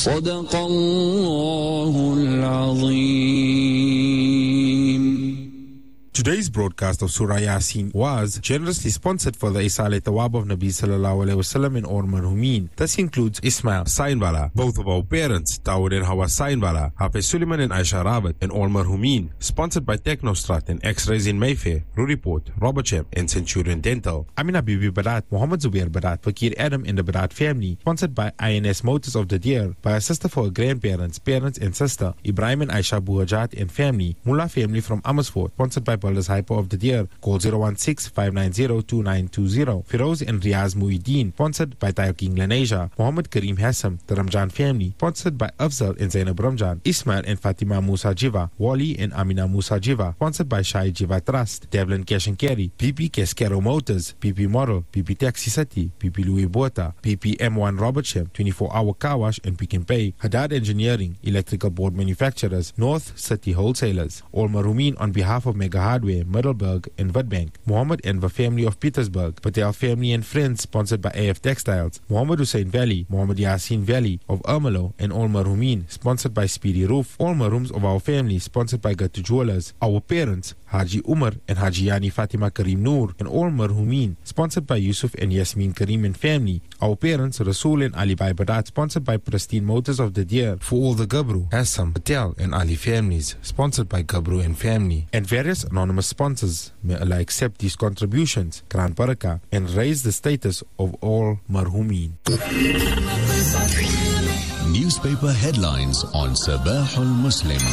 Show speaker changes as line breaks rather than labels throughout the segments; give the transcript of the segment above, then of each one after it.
صدق الله العظيم.
Today's broadcast of Surah Yasin was generously sponsored for the Isale Tawab of Nabi Sallallahu Alaihi Wasallam in Or Marhumin. This includes Ismail Sainbala, both of our parents, Dawood and Hawa Sainbala, Hafiz Suleiman and Aisha Rabat in Or Marhumin. Sponsored by Technostrat and X-Rays in Mayfair, Ruriport, Robertsham and Centurion Dental. Amina Bibi Barat, Muhammad Zubair Barat, Fakir Adam and the Barat family. Sponsored by INS Motors of the Deer, by a sister for her grandparents, parents and sister, Ibrahim and Aisha Buhajat and family. Mullah family from Amersfoort. Sponsored by Builders Hyper of the Deer. Call 016-590-2920. Firoz and Riaz Muhyiddin. Sponsored by Tayo King Lenasia. Muhammad Kareem Hassam, the Ramjan family. Sponsored by Afzal and Zainab Ramjan. Ismail and Fatima Musa Jiva. Wali and Amina Musa Jiva. Sponsored by Shai Jiva Trust. Devlin Cash and Carry. PP Cascaro Motors. PP Model. PP Taxi City. PP Louis Bota. PP M1 Robertsham. 24-hour car wash and Pick and Pay. Haddad Engineering. Electrical board manufacturers. North City Wholesalers. All Marumin on behalf of Mega Hardware, Middelburg and Witbank. Mohammed Enver family of Petersburg. Patel family and friends, sponsored by AF Textiles. Mohammed Hussein Valley. Mohammed Yasin Valley of Ermelo and All Marumin, sponsored by Speedy Roof. All Marooms of our family, sponsored by Gatu Jewelers. Our parents, Haji Umar and Haji Yani Fatima Kareem Noor and All Marhumin, sponsored by Yusuf and Yasmin Kareem and family. Our parents, Rasul and Ali Bai Badat, sponsored by Pristine Motors of the Deer. For all the Gabru, Assam, Patel and Ali families, sponsored by Gabru and family. And various anonymous sponsors. May Allah accept these contributions, Gran Baraka, and raise the status of all Marhumin.
Newspaper headlines on Sabahul Muslim.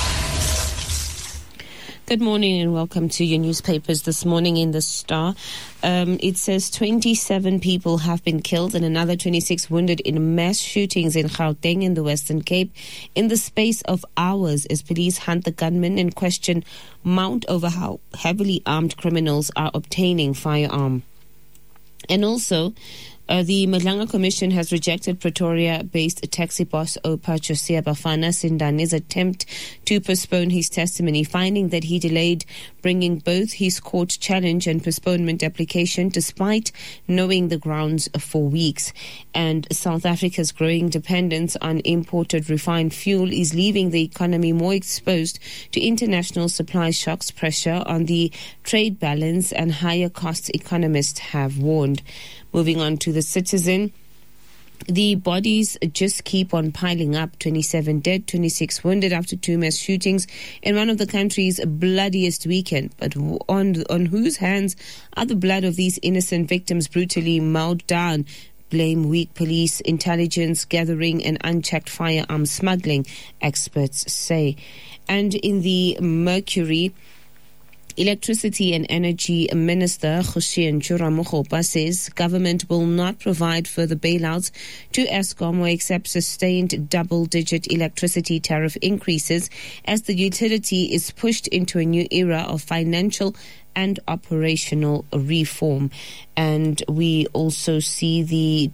Good morning and welcome to your newspapers this morning in the Star. It says 27 people have been killed and another 26 wounded in mass shootings in Gauteng in the Western Cape in the space of hours as police hunt the gunmen and question mount over how heavily armed criminals are obtaining firearm. And also, the Madlanga Commission has rejected Pretoria-based taxi boss Oupa Josiah Bafana Sindane's attempt to postpone his testimony, finding that he delayed bringing both his court challenge and postponement application despite knowing the grounds for weeks. And South Africa's growing dependence on imported refined fuel is leaving the economy more exposed to international supply shocks, pressure on the trade balance and higher costs, economists have warned. Moving on to the Citizen. The bodies just keep on piling up. 27 dead, 26 wounded after two mass shootings in one of the country's bloodiest weekend. But on whose hands are the blood of these innocent victims brutally mowed down? Blame weak police intelligence gathering and unchecked firearm smuggling, experts say. And in the Mercury, Electricity and Energy Minister Hussein Churamugopa says government will not provide further bailouts to Eskom or accept sustained double-digit electricity tariff increases as the utility is pushed into a new era of financial and operational reform. And we also see the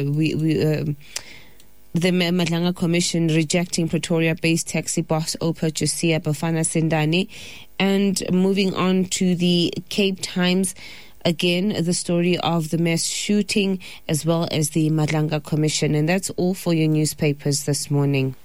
Madlanga Commission rejecting Pretoria-based taxi boss Oupa Josiah Bafana Sindane. And moving on to the Cape Times, again, the story of the mass shooting as well as the Madlanga Commission. And that's all for your newspapers this morning.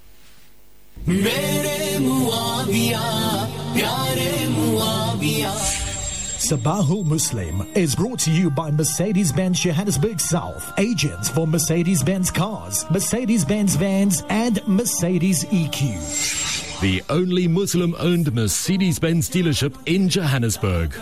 Sabahul Muslim is brought to you by Mercedes-Benz Johannesburg South, agents for Mercedes-Benz cars, Mercedes-Benz vans and Mercedes EQ.
The only Muslim-owned Mercedes-Benz dealership in Johannesburg.